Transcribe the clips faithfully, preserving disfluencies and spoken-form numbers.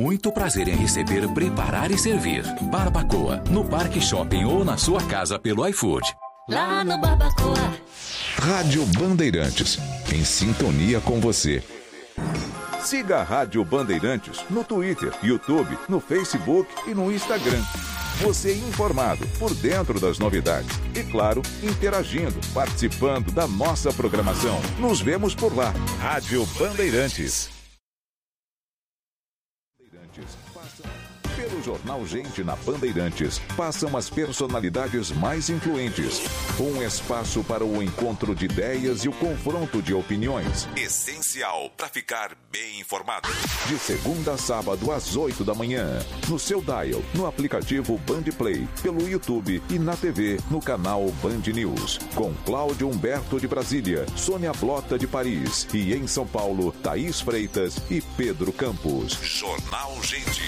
muito prazer em receber, preparar e servir. Barbacoa, no Parque Shopping ou na sua casa pelo iFood. Lá no Barbacoa. Rádio Bandeirantes, em sintonia com você. Siga a Rádio Bandeirantes no Twitter, YouTube, no Facebook e no Instagram. Você informado, por dentro das novidades. E claro, interagindo, participando da nossa programação. Nos vemos por lá. Rádio Bandeirantes. Pelo Jornal Gente na Bandeirantes, passam as personalidades mais influentes. Um espaço para o encontro de ideias e o confronto de opiniões. Essencial para ficar bem informado. De segunda a sábado às oito da manhã. No seu dial, no aplicativo Band Play, pelo YouTube e na T V, no canal Band News. Com Cláudio Humberto de Brasília, Sônia Blota de Paris e em São Paulo, Thaís Freitas e Pedro Campos. Jornal Gente.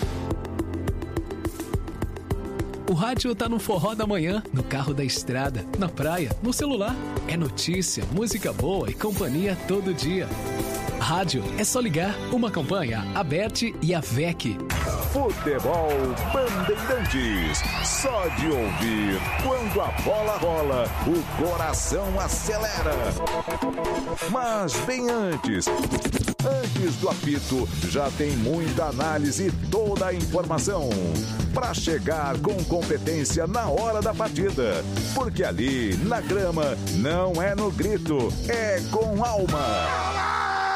O rádio tá no forró da manhã, no carro da estrada, na praia, no celular. É notícia, música boa e companhia todo dia. Rádio é só ligar, uma campanha, a Bert e a V E C. Futebol Bandeirantes. Só de ouvir, quando a bola rola, o coração acelera. Mas bem antes, antes do apito, já tem muita análise e toda a informação. Para chegar com competência na hora da partida. Porque ali, na grama, não é no grito, é com alma.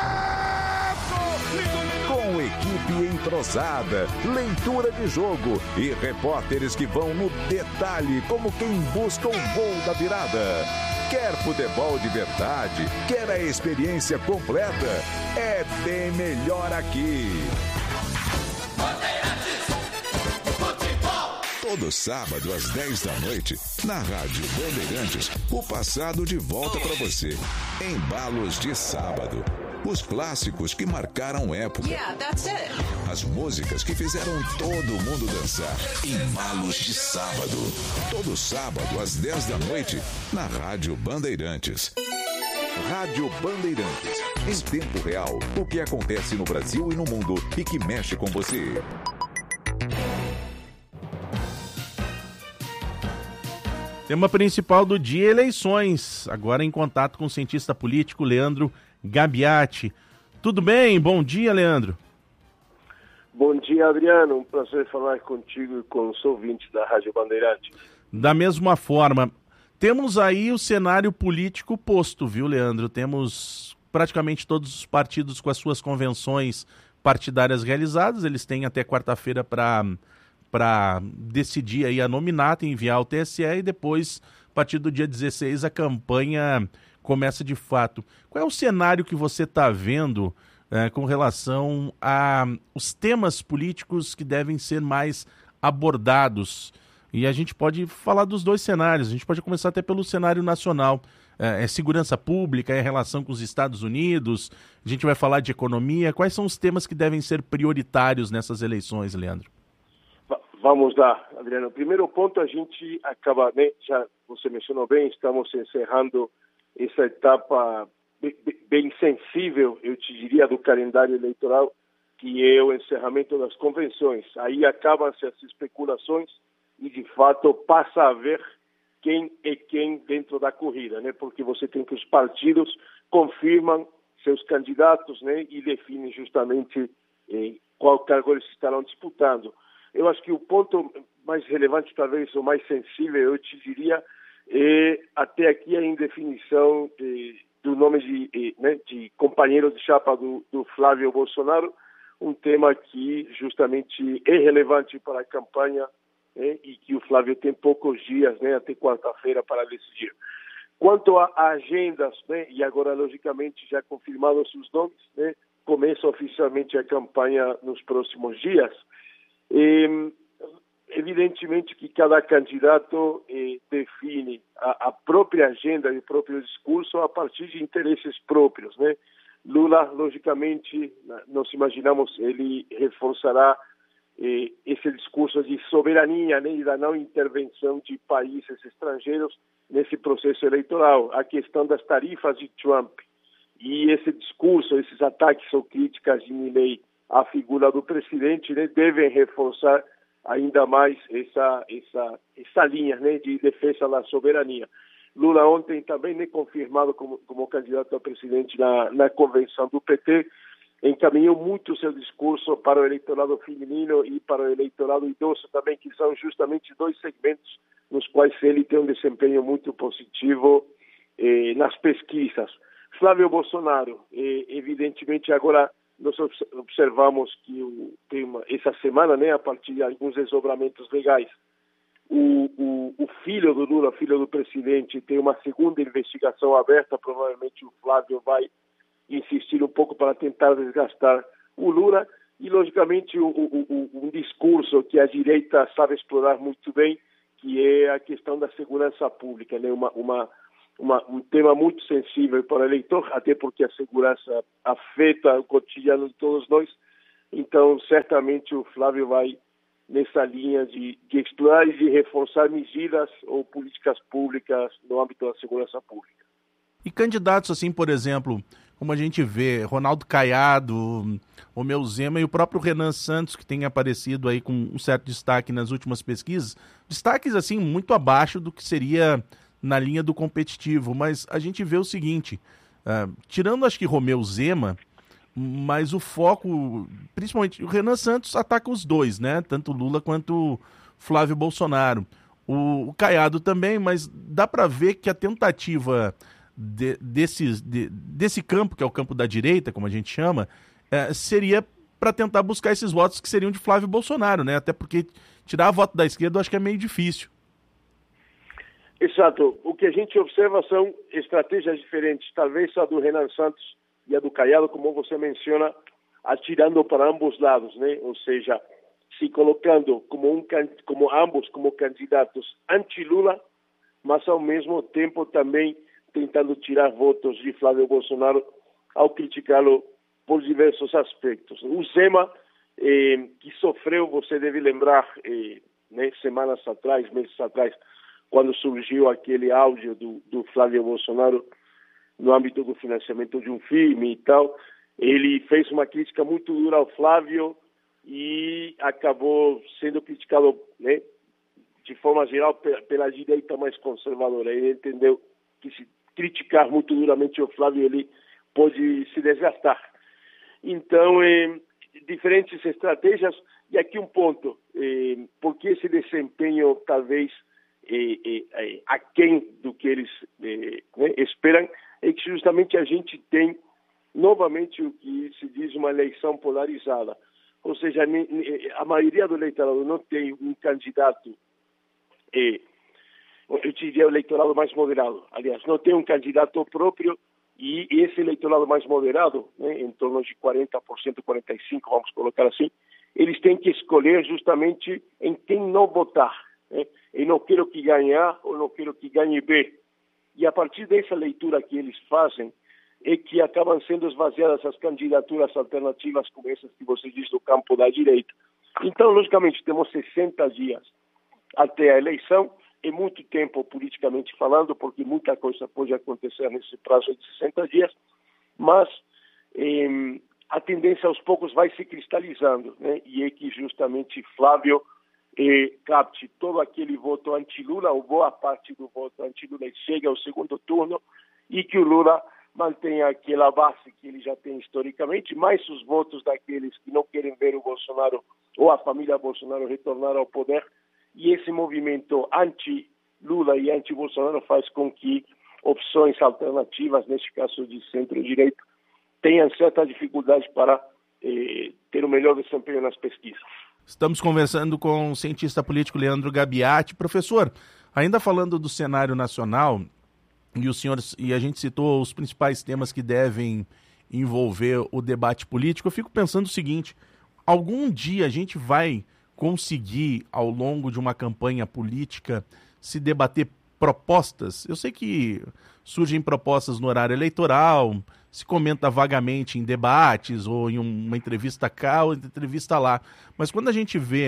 Com equipe entrosada, leitura de jogo e repórteres que vão no detalhe como quem busca o gol da virada. Quer futebol de verdade? Quer a experiência completa? É bem melhor aqui. Todo sábado às dez da noite, na Rádio Bandeirantes, o passado de volta para você. Embalos de sábado. Os clássicos que marcaram época. Yeah, that's it. As músicas que fizeram todo mundo dançar. Embalos de sábado. Todo sábado às dez da noite, na Rádio Bandeirantes. Rádio Bandeirantes. Em tempo real, o que acontece no Brasil e no mundo e que mexe com você. Tema principal do dia, eleições. Agora em contato com o cientista político Leandro Gabiati. Tudo bem? Bom dia, Leandro. Bom dia, Adriano. Um prazer falar contigo e com os ouvintes da Rádio Bandeirante. Da mesma forma, temos aí o cenário político posto, viu, Leandro? Temos praticamente todos os partidos com as suas convenções partidárias realizadas. Eles têm até quarta-feira para... para decidir aí a nominata, enviar ao T S E e depois, a partir do dia dezesseis, a campanha começa de fato. Qual é o cenário que você está vendo é, com relação aos temas políticos que devem ser mais abordados? E a gente pode falar dos dois cenários, a gente pode começar até pelo cenário nacional. É, é segurança pública, é relação com os Estados Unidos, a gente vai falar de economia. Quais são os temas que devem ser prioritários nessas eleições, Leandro? Vamos lá, Adriano. Primeiro ponto, a gente acaba, né, já você mencionou bem, estamos encerrando essa etapa bem, bem sensível, eu te diria, do calendário eleitoral, que é o encerramento das convenções. Aí acabam-se as especulações e, de fato, passa a ver quem é quem dentro da corrida, né? Porque você tem que os partidos confirmam seus candidatos, né, e definem justamente eh, qual cargo eles estarão disputando. Eu acho que o ponto mais relevante, talvez o mais sensível, eu te diria, é até aqui a indefinição de, do nome de, né, de companheiro de chapa do, do Flávio Bolsonaro, um tema que justamente é relevante para a campanha, né, e que o Flávio tem poucos dias, né, até quarta-feira para decidir. Quanto a agendas, né, e agora logicamente já confirmados os nomes, né, começa oficialmente a campanha nos próximos dias. É, evidentemente que cada candidato eh, define a, a própria agenda e o próprio discurso a partir de interesses próprios, né? Lula, logicamente, nós imaginamos, ele reforçará eh, esse discurso de soberania, né, e da não intervenção de países estrangeiros nesse processo eleitoral. A questão das tarifas de Trump e esse discurso, esses ataques ou críticas de Milei a figura do presidente, né, devem reforçar ainda mais essa, essa, essa linha, né, de defesa da soberania. Lula ontem também, né, confirmado como, como candidato a presidente na, na convenção do P T, encaminhou muito seu discurso para o eleitorado feminino e para o eleitorado idoso também, que são justamente dois segmentos nos quais ele tem um desempenho muito positivo eh, nas pesquisas. Flávio Bolsonaro, eh, evidentemente agora nós observamos que o, tem uma, essa semana, né, a partir de alguns desdobramentos legais, o, o, o filho do Lula, filho do presidente, tem uma segunda investigação aberta, provavelmente o Flávio vai insistir um pouco para tentar desgastar o Lula, e logicamente o, o, o, um discurso que a direita sabe explorar muito bem, que é a questão da segurança pública, né? uma, uma, uma, um tema muito sensível para o eleitor, até porque a segurança afeta o cotidiano de todos nós. Então, certamente o Flávio vai nessa linha de, de explorar e de reforçar medidas ou políticas públicas no âmbito da segurança pública. E candidatos assim, por exemplo, como a gente vê, Ronaldo Caiado, Romeu Zema e o próprio Renan Santos, que tem aparecido aí com um certo destaque nas últimas pesquisas, destaques assim muito abaixo do que seria na linha do competitivo, mas a gente vê o seguinte, uh, tirando acho que Romeu Zema, mas o foco, principalmente o Renan Santos ataca os dois, né? Tanto Lula quanto Flávio Bolsonaro. O, o Caiado também, mas dá para ver que a tentativa de, desse, de, desse campo, que é o campo da direita, como a gente chama, é, seria para tentar buscar esses votos que seriam de Flávio Bolsonaro, né? Até porque tirar voto da esquerda eu acho que é meio difícil. Exato. O que a gente observa são estratégias diferentes. Talvez a do Renan Santos e a do Caiado, como você menciona, atirando para ambos lados, né? Ou seja, se colocando como, um, como ambos como candidatos anti-Lula, mas ao mesmo tempo também tentando tirar votos de Flávio Bolsonaro ao criticá-lo por diversos aspectos. O Zema, eh, que sofreu, você deve lembrar, eh, né, semanas atrás, meses atrás, quando surgiu aquele áudio do, do Flávio Bolsonaro no âmbito do financiamento de um filme e tal, ele fez uma crítica muito dura ao Flávio e acabou sendo criticado, né, de forma geral pela, pela direita mais conservadora. Ele entendeu que se criticar muito duramente o Flávio, ele pode se desgastar. Então, eh, diferentes estratégias, e aqui um ponto, eh, porque esse desempenho talvez eh, eh, aquém do que eles eh, né, esperam, é que justamente a gente tem novamente o que se diz uma eleição polarizada. Ou seja, a maioria do eleitorado não tem um candidato, eh, eu diria o eleitorado mais moderado, aliás, não tem um candidato próprio, e esse eleitorado mais moderado, né, em torno de quarenta por cento, quarenta e cinco por cento, vamos colocar assim, eles têm que escolher justamente em quem não votar. Né? Eu não quero que ganhe A ou não quero que ganhe B. E a partir dessa leitura que eles fazem, é que acabam sendo esvaziadas as candidaturas alternativas como essas que você diz do campo da direita. Então, logicamente, temos sessenta dias até a eleição, é muito tempo politicamente falando, porque muita coisa pode acontecer nesse prazo de sessenta dias, mas eh, a tendência aos poucos vai se cristalizando, né? E é que justamente Flávio eh, capte todo aquele voto anti-Lula, ou boa parte do voto anti-Lula, e chegue ao segundo turno, e que o Lula mantenha aquela base que ele já tem historicamente, mais os votos daqueles que não querem ver o Bolsonaro ou a família Bolsonaro retornar ao poder. E esse movimento anti-Lula e anti-Bolsonaro faz com que opções alternativas, neste caso de centro-direita, tenham certa dificuldade para eh, ter o melhor desempenho nas pesquisas. Estamos conversando com o cientista político Leandro Gabiati. Professor, ainda falando do cenário nacional, e o senhor e a gente citou os principais temas que devem envolver o debate político, eu fico pensando o seguinte: algum dia a gente vai conseguir, ao longo de uma campanha política, se debater propostas? Eu sei que surgem propostas no horário eleitoral, se comenta vagamente em debates, ou em uma entrevista cá, ou entrevista lá, mas quando a gente vê,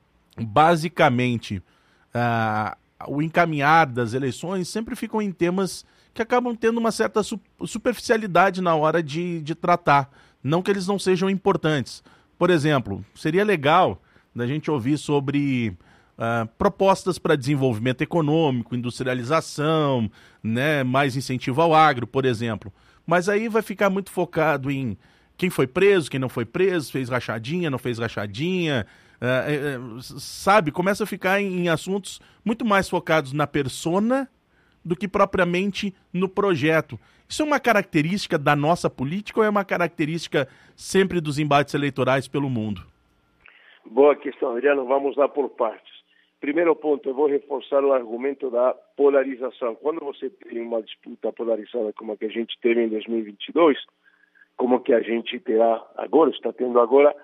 basicamente, uh, o encaminhar das eleições, sempre ficam em temas que acabam tendo uma certa superficialidade na hora de, de tratar. Não que eles não sejam importantes, Por exemplo, seria legal da gente ouvir sobre uh, propostas para desenvolvimento econômico, industrialização, né, mais incentivo ao agro, por exemplo. Mas aí vai ficar muito focado em quem foi preso, quem não foi preso, fez rachadinha, não fez rachadinha, uh, uh, sabe? Começa a ficar em, em assuntos muito mais focados na persona do que propriamente no projeto. Isso é uma característica da nossa política ou é uma característica sempre dos embates eleitorais pelo mundo? Boa questão, Adriano. Vamos lá por partes. Primeiro ponto, eu vou reforçar o argumento da polarização. Quando você tem uma disputa polarizada como a que a gente teve em dois mil e vinte e dois, como que a gente terá agora, está tendo agora,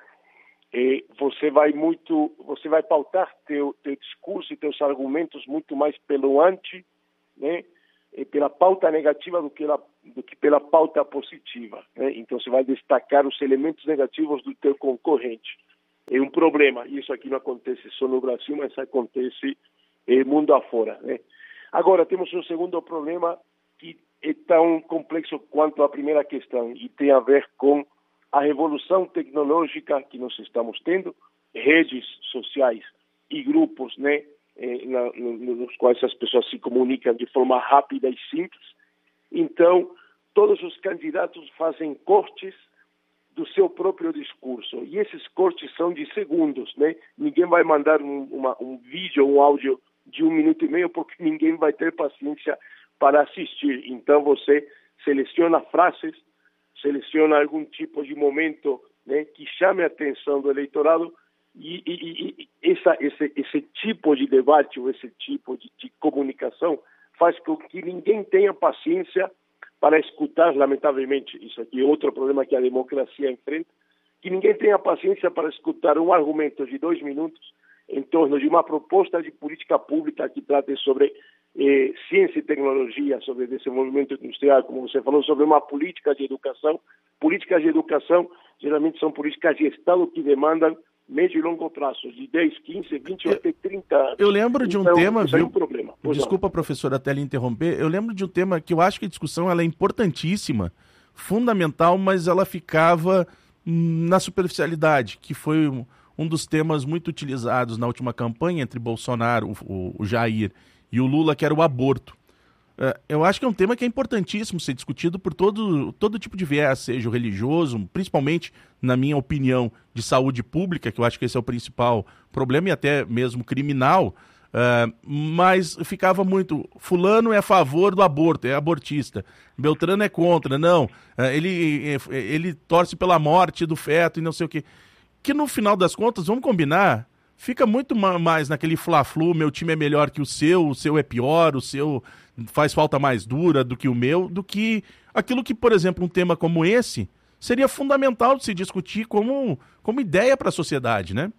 eh, você vai muito, você vai pautar teu, teu discurso e teus argumentos muito mais pelo anti, né, e pela pauta negativa do que, ela, do que pela pauta positiva, né? Então você vai destacar os elementos negativos do teu concorrente. É um problema, e isso aqui não acontece só no Brasil, mas acontece eh, mundo afora, né? Agora, temos um segundo problema que é tão complexo quanto a primeira questão e tem a ver com a revolução tecnológica que nós estamos tendo, redes sociais e grupos, né, eh, na, no, nos quais as pessoas se comunicam de forma rápida e simples. Então, todos os candidatos fazem cortes do seu próprio discurso, e esses cortes são de segundos, né? Ninguém vai mandar um, uma, um vídeo, um áudio de um minuto e meio, porque ninguém vai ter paciência para assistir. Então você seleciona frases, seleciona algum tipo de momento, né, que chame a atenção do eleitorado, e, e, e essa, esse, esse tipo de debate ou esse tipo de, de comunicação faz com que ninguém tenha paciência para escutar, lamentavelmente, isso aqui é outro problema que a democracia enfrenta, que ninguém tenha paciência para escutar um argumento de dois minutos em torno de uma proposta de política pública que trate sobre eh, ciência e tecnologia, sobre desenvolvimento industrial, como você falou, sobre uma política de educação. Políticas de educação geralmente são políticas de Estado que demandam médio e longo prazo, de dez, quinze, vinte ou até trinta anos. Eu lembro de um então, tema, viu? É um problema. Pois Desculpa, não. Professor, até lhe interromper. Eu lembro de um tema que eu acho que a discussão ela é importantíssima, fundamental, mas ela ficava hum, na superficialidade, que foi um, um dos temas muito utilizados na última campanha entre Bolsonaro, o, o, o Jair e o Lula, que era o aborto. Uh, eu acho que é um tema que é importantíssimo ser discutido por todo, todo tipo de viés, seja o religioso, principalmente, na minha opinião, de saúde pública, que eu acho que esse é o principal problema, e até mesmo criminal, uh, mas ficava muito, fulano é a favor do aborto, é abortista, Beltrano é contra, não, uh, ele, ele torce pela morte do feto e não sei o quê. Que no final das contas, vamos combinar, fica muito mais naquele fla-flu, meu time é melhor que o seu, o seu é pior, o seu faz falta mais dura do que o meu, do que aquilo que, por exemplo, um tema como esse seria fundamental de se discutir como, como ideia para a sociedade, né?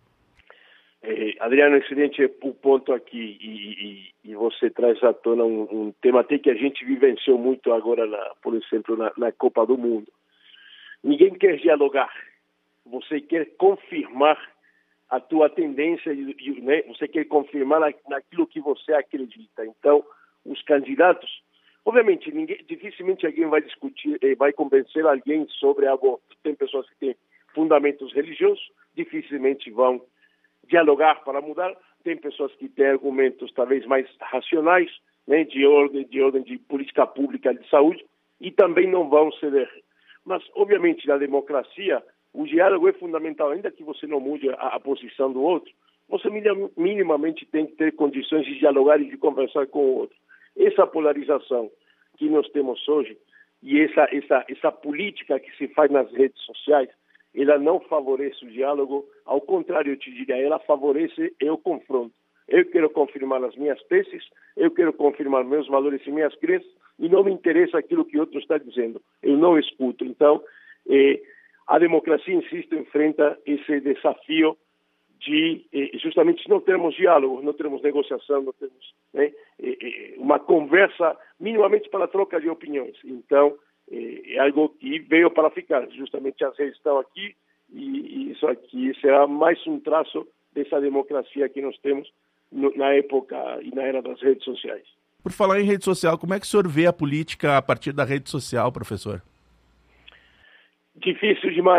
É, Adriano, excelente o ponto aqui, e, e, e você traz à tona um, um tema até que a gente vivenciou muito agora, na, por exemplo, na, na Copa do Mundo. Ninguém quer dialogar, você quer confirmar a tua tendência, né? Você quer confirmar naquilo que você acredita. Então, os candidatos, obviamente, ninguém, dificilmente alguém vai discutir, vai convencer alguém sobre aborto. Tem pessoas que têm fundamentos religiosos, dificilmente vão dialogar para mudar. Tem pessoas que têm argumentos talvez mais racionais, né, de ordem, de ordem de política pública de saúde, e também não vão ceder. Mas, obviamente, na democracia, o diálogo é fundamental, ainda que você não mude a, a posição do outro, você minimamente tem que ter condições de dialogar e de conversar com o outro. Essa polarização que nós temos hoje e essa, essa, essa política que se faz nas redes sociais, ela não favorece o diálogo, ao contrário, eu te diria, ela favorece o confronto. Eu quero confirmar as minhas teses, eu quero confirmar meus valores e minhas crenças, e não me interessa aquilo que o outro está dizendo. Eu não escuto. Então, eh, a democracia, insisto, enfrenta esse desafio de eh, justamente não termos diálogo, não termos negociação, não temos, né, eh, uma conversa minimamente para a troca de opiniões. Então, eh, é algo que veio para ficar. Justamente as redes estão aqui e, e isso aqui será mais um traço dessa democracia que nós temos no, na época e na era das redes sociais. Por falar em rede social, como é que o senhor vê a política a partir da rede social, professor? Difícil demais,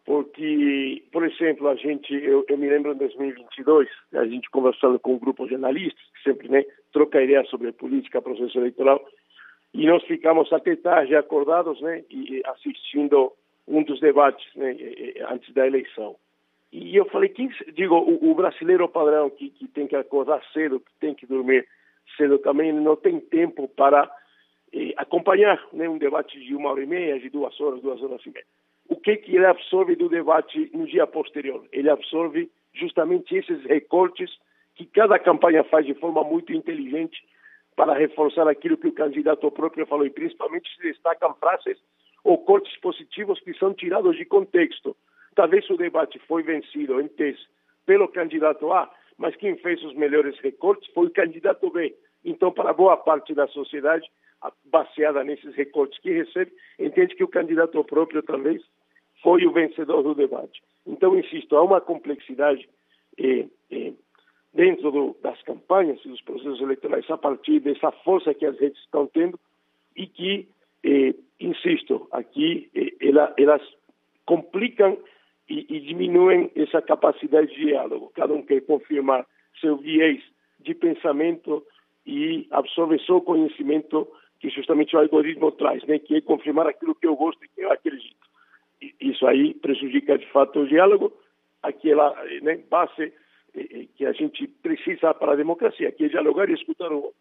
porque, por exemplo, a gente, eu, eu me lembro em dois mil e vinte e dois, a gente conversando com um grupo de jornalistas, que sempre, né, troca ideias sobre política, processo eleitoral, e nós ficamos até tarde acordados, né, e assistindo um dos debates, né, antes da eleição. E eu falei, quem, digo, o, o brasileiro padrão que, que tem que acordar cedo, que tem que dormir cedo também, não tem tempo para eh, acompanhar, né, um debate de uma hora e meia, de duas horas, duas horas e meia. O que que ele absorve do debate no dia posterior? Ele absorve justamente esses recortes que cada campanha faz de forma muito inteligente para reforçar aquilo que o candidato próprio falou, e principalmente se destacam frases ou cortes positivos que são tirados de contexto. Talvez o debate foi vencido, em tese, pelo candidato A, mas quem fez os melhores recortes foi o candidato B. Então, para boa parte da sociedade, baseada nesses recortes que recebe, entende que o candidato próprio, talvez, foi o vencedor do debate. Então, insisto, há uma complexidade eh, eh, dentro do, das campanhas e dos processos eleitorais a partir dessa força que as redes estão tendo e que, eh, insisto, aqui eh, ela, elas complicam e, e diminuem essa capacidade de diálogo. Cada um quer confirmar seu viés de pensamento e absorve só o conhecimento que justamente o algoritmo traz, né? Que é confirmar aquilo que eu gosto e que eu acredito. E isso aí prejudica de fato o diálogo, aquela, né, base eh, que a gente precisa para a democracia, que é dialogar e escutar o outro.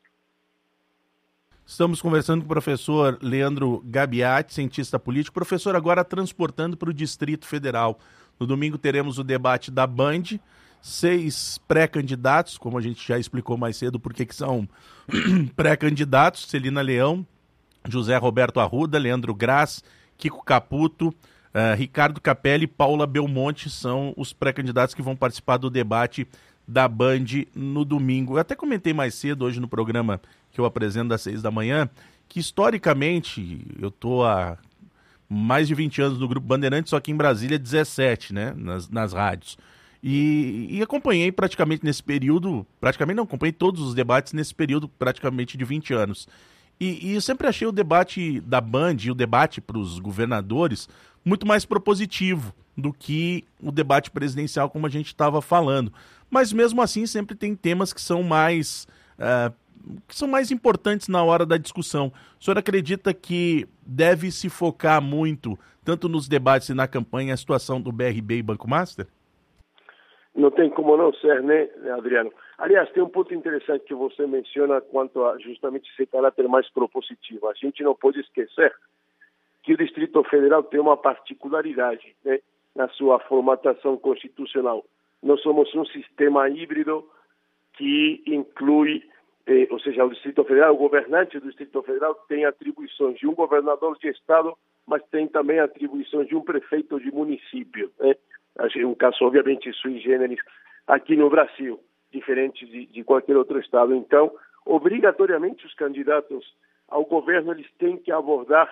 Estamos conversando com o professor Leandro Gabiati, cientista político. Professor, agora transportando para o Distrito Federal. No domingo teremos o debate da Band, seis pré-candidatos, como a gente já explicou mais cedo, porque que são pré-candidatos: Celina Leão, José Roberto Arruda, Leandro Graz, Kiko Caputo, uh, Ricardo Capelli e Paula Belmonte são os pré-candidatos que vão participar do debate da Band no domingo. Eu até comentei mais cedo hoje no programa que eu apresento às seis da manhã, que historicamente eu estou há mais de vinte anos no Grupo Bandeirantes, só que em Brasília dezessete, né, nas, nas rádios. E, e acompanhei praticamente nesse período, praticamente não, acompanhei todos os debates nesse período praticamente de vinte anos. E, e eu sempre achei o debate da Band e o debate para os governadores muito mais propositivo do que o debate presidencial, como a gente estava falando. Mas mesmo assim sempre tem temas que são mais uh, que são mais importantes na hora da discussão. O senhor acredita que deve se focar muito, tanto nos debates e na campanha, a situação do B R B e Banco Master? Não tem como não ser, né, Adriano? Aliás, tem um ponto interessante que você menciona quanto a justamente esse caráter mais propositivo. A gente não pode esquecer que o Distrito Federal tem uma particularidade, né, na sua formatação constitucional. Nós somos um sistema híbrido que inclui, eh, ou seja, o Distrito Federal, o governante do Distrito Federal tem atribuições de um governador de estado, mas tem também atribuições de um prefeito de município, né? Um caso, obviamente, sui generis aqui no Brasil, diferente de, de qualquer outro estado. Então, obrigatoriamente, os candidatos ao governo eles têm que abordar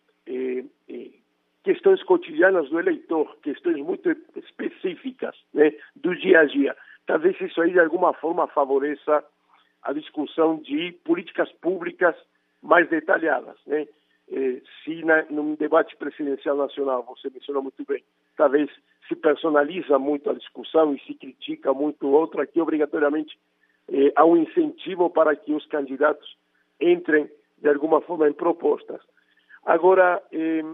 eh, eh, questões cotidianas do eleitor, questões muito específicas, né, do dia a dia. Talvez isso aí, de alguma forma, favoreça a discussão de políticas públicas mais detalhadas, né? Eh, se na, num debate presidencial nacional, você mencionou muito bem, talvez se personaliza muito a discussão e se critica muito o outro, aqui obrigatoriamente eh, há um incentivo para que os candidatos entrem de alguma forma em propostas. Agora, eh,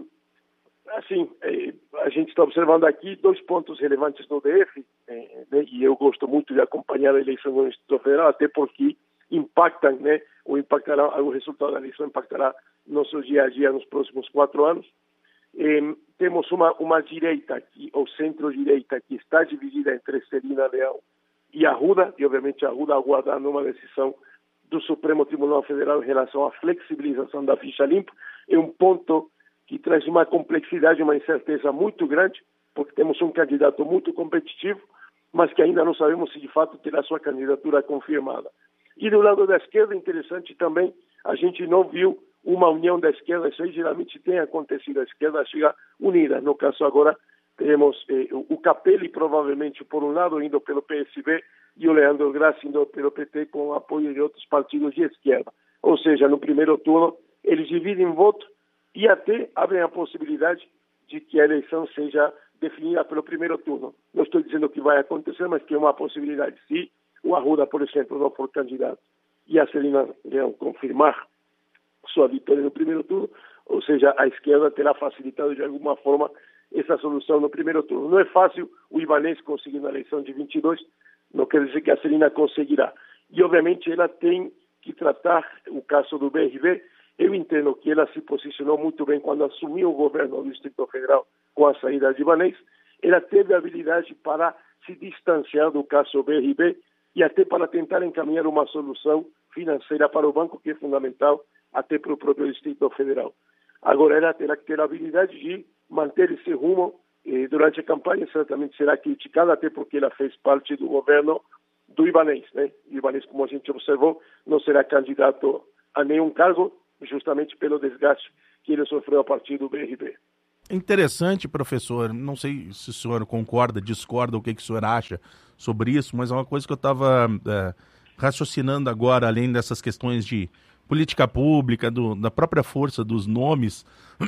assim, eh, a gente está observando aqui dois pontos relevantes no D F, eh, né, e eu gosto muito de acompanhar a eleição do Distrito Federal, até porque impactam, né, ou impactará, o resultado da eleição impactará nosso dia a dia nos próximos quatro anos. Eh, temos uma, uma direita aqui, ou centro-direita, que está dividida entre Celina Leão e Arruda, e obviamente Arruda aguardando uma decisão do Supremo Tribunal Federal em relação à flexibilização da ficha limpa. É um ponto que traz uma complexidade, uma incerteza muito grande, porque temos um candidato muito competitivo, mas que ainda não sabemos se de fato terá sua candidatura confirmada. E do lado da esquerda, interessante também, a gente não viu uma união da esquerda. Isso aí geralmente tem acontecido, a esquerda chega unida. No caso agora, temos eh, o Capelli provavelmente por um lado indo pelo P S B e o Leandro Graz indo pelo P T com o apoio de outros partidos de esquerda. Ou seja, no primeiro turno eles dividem voto e até abrem a possibilidade de que a eleição seja definida pelo primeiro turno. Não estou dizendo que vai acontecer, mas que é uma possibilidade. Se o Arruda, por exemplo, não for candidato e a Celina Leão confirmar sua vitória no primeiro turno, ou seja, a esquerda terá facilitado de alguma forma essa solução no primeiro turno. Não é fácil o Ibanez conseguir na eleição de vinte e dois, não quer dizer que a Celina conseguirá. E, obviamente, ela tem que tratar o caso do B R B. Eu entendo que ela se posicionou muito bem quando assumiu o governo do Distrito Federal com a saída de Ibanez. Ela teve a habilidade para se distanciar do caso B R B e até para tentar encaminhar uma solução financeira para o banco, que é fundamental até para o próprio Distrito Federal. Agora, ela terá que ter a habilidade de manter esse rumo. Eh, durante a campanha, certamente será criticada, até porque ela fez parte do governo do Ibanez, né? O Ibanez, como a gente observou, não será candidato a nenhum cargo, justamente pelo desgaste que ele sofreu a partir do B R B. Interessante, professor. Não sei se o senhor concorda, discorda, o que, que o senhor acha sobre isso, mas é uma coisa que eu estava é, raciocinando agora, além dessas questões de política pública, do, da própria força dos nomes,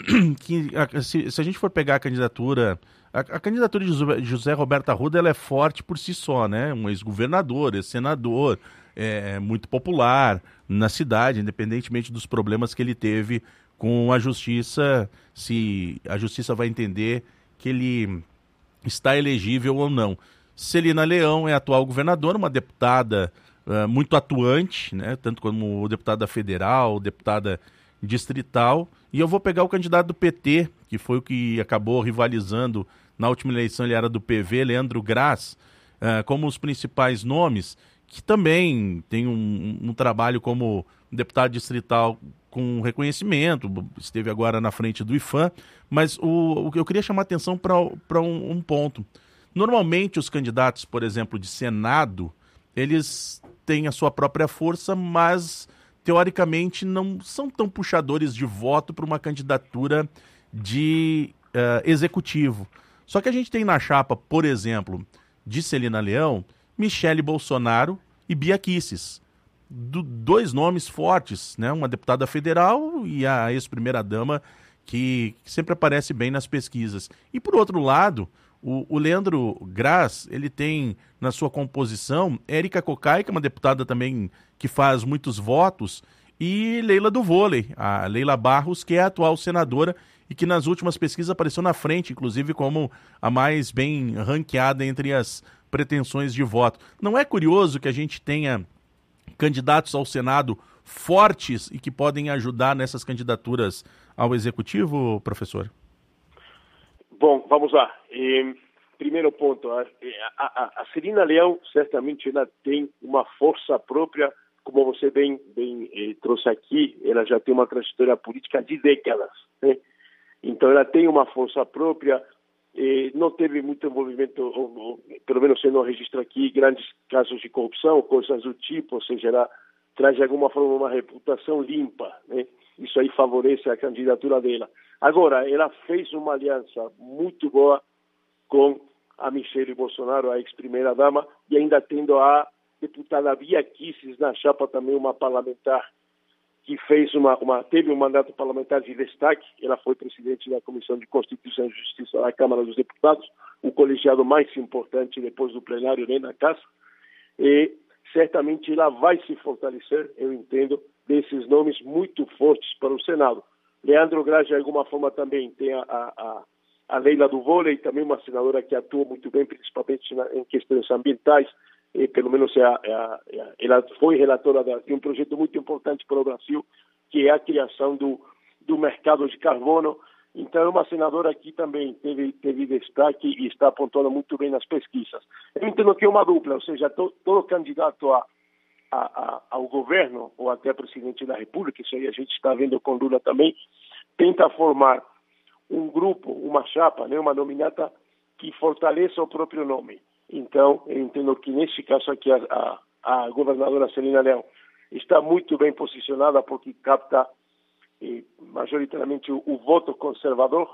que a, se, se a gente for pegar a candidatura, a, a candidatura de José Roberto Arruda, ela é forte por si só, né? Um ex-governador, ex-senador, é muito popular na cidade, independentemente dos problemas que ele teve com a justiça, se a justiça vai entender que ele está elegível ou não. Celina Leão é a atual governadora, uma deputada uh, muito atuante, né, tanto como deputada federal, deputada distrital, e eu vou pegar o candidato do P T, que foi o que acabou rivalizando na última eleição, ele era do P V, Leandro Graz, uh, como os principais nomes, que também tem um, um trabalho como deputado distrital com reconhecimento, esteve agora na frente do I F A M, mas o, o eu queria chamar a atenção para um, um ponto. Normalmente os candidatos, por exemplo, de Senado, eles têm a sua própria força, mas teoricamente não são tão puxadores de voto para uma candidatura de uh, executivo. Só que a gente tem na chapa, por exemplo, de Celina Leão, Michele Bolsonaro e Bia Kicis. Do, dois nomes fortes, né? Uma deputada federal e a ex-primeira-dama que, que sempre aparece bem nas pesquisas. E, por outro lado, o, o Leandro Graz, ele tem na sua composição Érica Cocai, que é uma deputada também que faz muitos votos, e Leila do Vôlei, a Leila Barros, que é a atual senadora e que nas últimas pesquisas apareceu na frente, inclusive como a mais bem ranqueada entre as pretensões de voto. Não é curioso que a gente tenha candidatos ao Senado fortes e que podem ajudar nessas candidaturas ao Executivo, professor? Bom, vamos lá. Eh, primeiro ponto, a, a, a Celina Leão certamente ela tem uma força própria, como você bem, bem eh, trouxe aqui, ela já tem uma trajetória política de décadas, né? Então ela tem uma força própria, eh, não teve muito envolvimento, ou, ou, pelo menos você não registra aqui grandes casos de corrupção, coisas do tipo, ou seja, ela traz de alguma forma uma reputação limpa, né? Isso aí favorece a candidatura dela. Agora, ela fez uma aliança muito boa com a Michele Bolsonaro, a ex-primeira-dama, e ainda tendo a deputada Bia Kicis na chapa, também uma parlamentar que fez uma, uma, teve um mandato parlamentar de destaque. Ela foi presidente da Comissão de Constituição e Justiça da Câmara dos Deputados, o colegiado mais importante depois do plenário, né, na Casa. E certamente ela vai se fortalecer, eu entendo, desses nomes muito fortes para o Senado. Leandro Graz, de alguma forma, também tem a, a, a Leila do Vôlei, também uma senadora que atua muito bem, principalmente na, em questões ambientais. E, pelo menos é a, é a, é a, ela foi relatora de um projeto muito importante para o Brasil, que é a criação do, do mercado de carbono. Então, é uma senadora que também teve, teve destaque e está apontando muito bem nas pesquisas. Eu entendo que é uma dupla, ou seja, to, todo candidato a, a, a, ao governo, ou até presidente da República, isso aí a gente está vendo com Lula também, tenta formar um grupo, uma chapa, né, uma nominata que fortaleça o próprio nome. Então, eu entendo que neste caso aqui a, a, a governadora Celina Leão está muito bem posicionada porque capta eh, majoritariamente o, o voto conservador,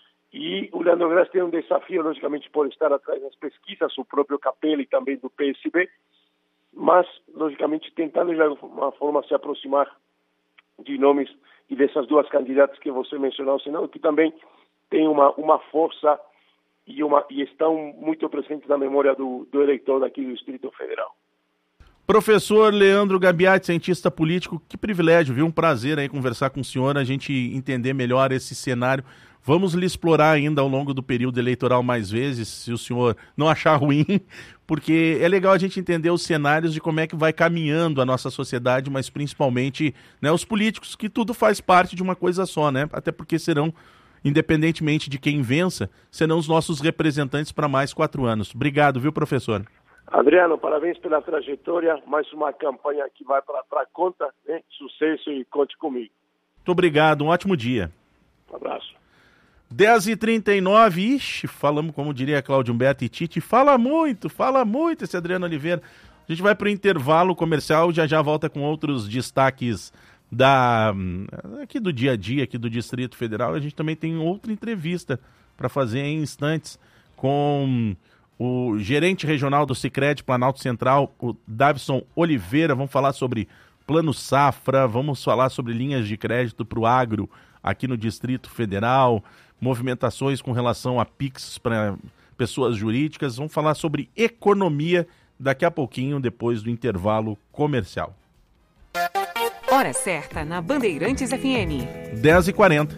e o Leandro Graz tem um desafio, logicamente, por estar atrás das pesquisas, o próprio Capelli também do P S B, mas, logicamente, tentando de alguma forma se aproximar de nomes e dessas duas candidatas que você mencionou, senão que também tem uma, uma força e, uma, e estão muito presentes na memória do, do eleitor daqui do Distrito Federal. Professor Leandro Gabiati, cientista político, que privilégio, viu? Um prazer aí conversar com o senhor, a gente entender melhor esse cenário. Vamos lhe explorar ainda ao longo do período eleitoral mais vezes, se o senhor não achar ruim, porque é legal a gente entender os cenários de como é que vai caminhando a nossa sociedade, mas principalmente, né, os políticos, que tudo faz parte de uma coisa só, né? Até porque serão, independentemente de quem vença, serão os nossos representantes para mais quatro anos. Obrigado, viu, professor? Adriano, parabéns pela trajetória, mais uma campanha que vai para a conta, né? Sucesso e conte comigo. Muito obrigado, um ótimo dia. Um abraço. dez e trinta e nove, ixi, falamos, como diria Cláudio Humberto e Tite, fala muito, fala muito esse Adriano Oliveira. A gente vai para o intervalo comercial, já já volta com outros destaques da, aqui do dia a dia, aqui do Distrito Federal. A gente também tem outra entrevista para fazer em instantes com o gerente regional do Sicredi Planalto Central, o Davison Oliveira. Vamos falar sobre Plano Safra, vamos falar sobre linhas de crédito para o agro aqui no Distrito Federal, movimentações com relação a Pix para pessoas jurídicas. Vamos falar sobre economia daqui a pouquinho, depois do intervalo comercial. Hora certa na Bandeirantes F M. dez e quarenta.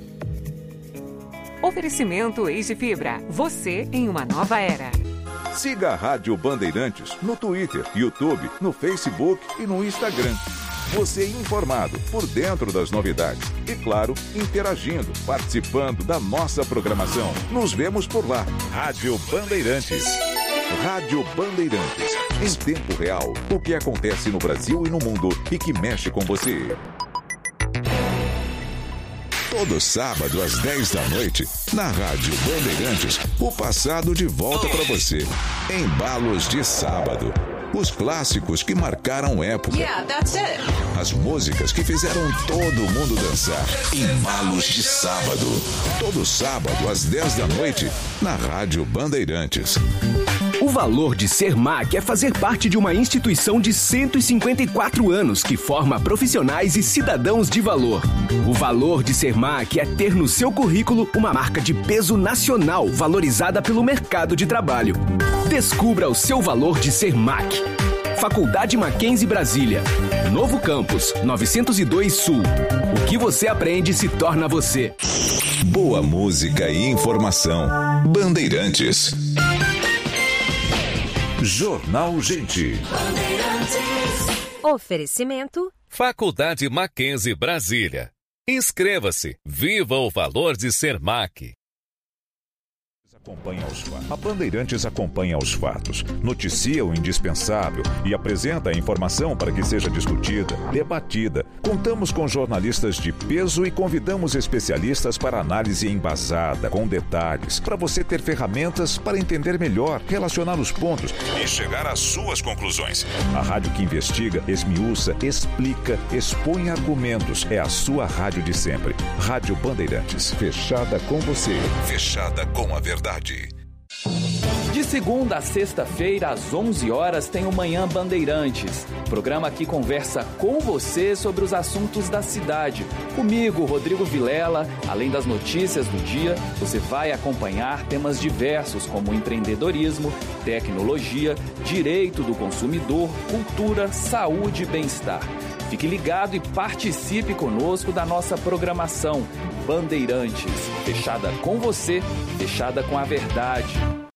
Oferecimento Eis de Fibra. Você em uma nova era. Siga a Rádio Bandeirantes no Twitter, YouTube, no Facebook e no Instagram. Você informado, por dentro das novidades e, claro, interagindo, participando da nossa programação. Nos vemos por lá. Rádio Bandeirantes. Rádio Bandeirantes. Em tempo real, o que acontece no Brasil e no mundo e que mexe com você. Todo sábado às dez da noite, na Rádio Bandeirantes, o passado de volta para você. Embalos de sábado. Os clássicos que marcaram época. Yeah, that's it. As músicas que fizeram todo mundo dançar. Embalos de sábado. Todo sábado às dez da noite, na Rádio Bandeirantes. O valor de ser M A C é fazer parte de uma instituição de cento e cinquenta e quatro anos que forma profissionais e cidadãos de valor. O valor de ser M A C é ter no seu currículo uma marca de peso nacional valorizada pelo mercado de trabalho. Descubra o seu valor de ser M A C. Faculdade Mackenzie Brasília. Novo Campus, novecentos e dois Sul. O que você aprende se torna você. Boa música e informação. Bandeirantes. Jornal Gente. Oferecimento Faculdade Mackenzie Brasília. Inscreva-se. Viva o valor de ser M A C. Acompanha os fatos. A Bandeirantes acompanha os fatos, noticia o indispensável e apresenta a informação para que seja discutida, debatida. Contamos com jornalistas de peso e convidamos especialistas para análise embasada, com detalhes, para você ter ferramentas para entender melhor, relacionar os pontos e chegar às suas conclusões. A rádio que investiga, esmiuça, explica, expõe argumentos. É a sua rádio de sempre. Rádio Bandeirantes, fechada com você, fechada com a verdade. De segunda a sexta-feira, às onze horas, tem o Manhã Bandeirantes. Programa que conversa com você sobre os assuntos da cidade. Comigo, Rodrigo Vilela, além das notícias do dia, você vai acompanhar temas diversos como empreendedorismo, tecnologia, direito do consumidor, cultura, saúde e bem-estar. Fique ligado e participe conosco da nossa programação. Bandeirantes, fechada com você, fechada com a verdade.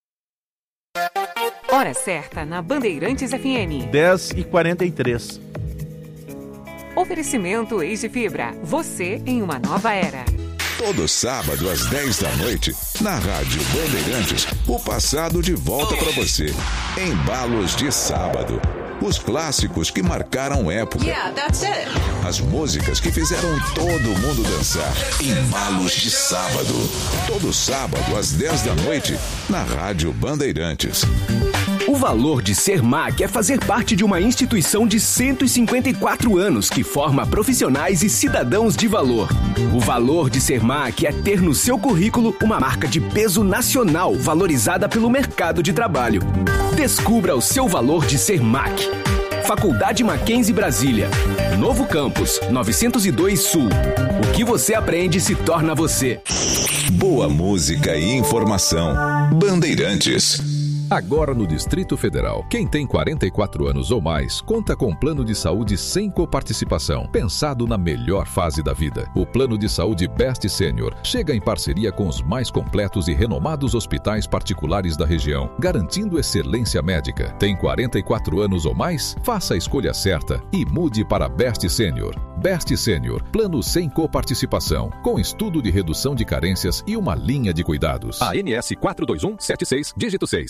Hora certa na Bandeirantes F M. dez e quarenta e três. Oferecimento Eis de Fibra. Você em uma nova era. Todo sábado às dez da noite, na Rádio Bandeirantes, o passado de volta para você. Embalos de sábado. Os clássicos que marcaram época. Yeah, that's it. As músicas que fizeram todo mundo dançar. Embalos de sábado. Todo sábado às dez da noite, na Rádio Bandeirantes. O valor de ser M A C é fazer parte de uma instituição de cento e cinquenta e quatro anos que forma profissionais e cidadãos de valor. O valor de ser M A C é ter no seu currículo uma marca de peso nacional valorizada pelo mercado de trabalho. Descubra o seu valor de ser M A C. Faculdade Mackenzie Brasília. Novo campus, novecentos e dois Sul. O que você aprende se torna você. Boa música e informação. Bandeirantes. Agora no Distrito Federal, quem tem quarenta e quatro anos ou mais conta com plano de saúde sem coparticipação, pensado na melhor fase da vida. O plano de saúde Best Senior chega em parceria com os mais completos e renomados hospitais particulares da região, garantindo excelência médica. Tem quarenta e quatro anos ou mais? Faça a escolha certa e mude para Best Senior. Best Senior, plano sem coparticipação, com estudo de redução de carências e uma linha de cuidados. A N S quatro dois um sete seis, dígito seis.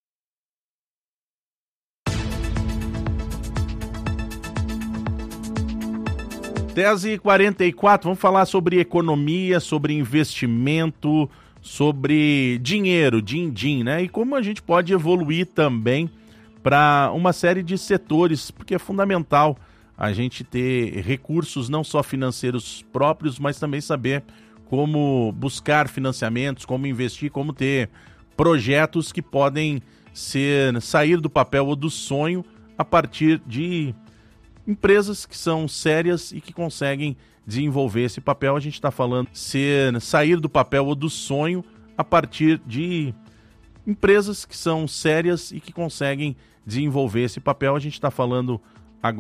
dez e quarenta e quatro, vamos falar sobre economia, sobre investimento, sobre dinheiro, din-din, né? E como a gente pode evoluir também para uma série de setores, porque é fundamental a gente ter recursos não só financeiros próprios, mas também saber como buscar financiamentos, como investir, como ter projetos que podem ser sair do papel ou do sonho a partir de empresas que são sérias e que conseguem desenvolver esse papel. A gente está falando ser sair do papel ou do sonho a partir de empresas que são sérias e que conseguem desenvolver esse papel. A gente está falando